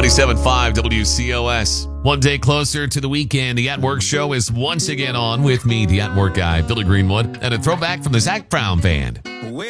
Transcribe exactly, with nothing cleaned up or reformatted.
ninety-seven point five W C O S. One day closer to the weekend, the At Work Show is once again on with me, the At Work guy, Billy Greenwood, and a throwback from the Zach Brown Band.